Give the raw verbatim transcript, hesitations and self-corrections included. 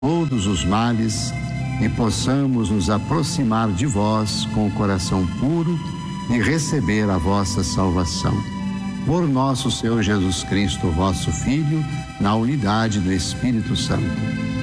todos os males e possamos nos aproximar de vós com o coração puro e receber a vossa salvação. Por nosso Senhor Jesus Cristo, vosso Filho, na unidade do Espírito Santo.